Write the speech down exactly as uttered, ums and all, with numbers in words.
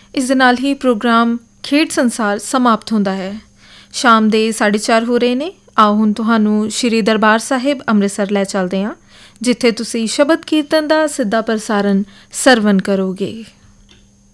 ਇਸ ਦੇ ਨਾਲ ਹੀ ਪ੍ਰੋਗਰਾਮ ਖੇਡ ਸੰਸਾਰ ਸਮਾਪਤ ਹੁੰਦਾ ਹੈ। ਸ਼ਾਮ ਦੇ ਸਾਢੇ ਚਾਰ ਹੋ ਰਹੇ ਨੇ। ਆਓ ਹੁਣ ਤੁਹਾਨੂੰ ਸ਼੍ਰੀ ਦਰਬਾਰ ਸਾਹਿਬ ਅੰਮ੍ਰਿਤਸਰ ਲੈ ਚੱਲਦੇ ਹਾਂ, ਜਿੱਥੇ ਤੁਸੀਂ ਸ਼ਬਦ ਕੀਰਤਨ ਦਾ ਸਿੱਧਾ ਪ੍ਰਸਾਰਨ ਸਰਵਣ ਕਰੋਗੇ।